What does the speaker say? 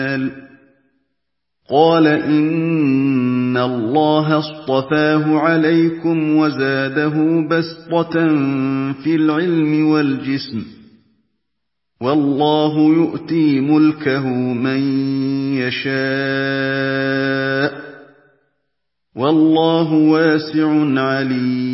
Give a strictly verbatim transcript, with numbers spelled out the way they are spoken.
قَالَ إِنَّ اللَّهَ اصْطَفَاهُ عَلَيْكُمْ وَزَادَهُ بَسْطَةً فِي الْعِلْمِ وَالْجِسْمِ ۖ وَاللَّهُ يُؤْتِي مُلْكَهُ مَن يَشَاءُ ۚ وَاللَّهُ وَاسِعٌ عَلِيمٌ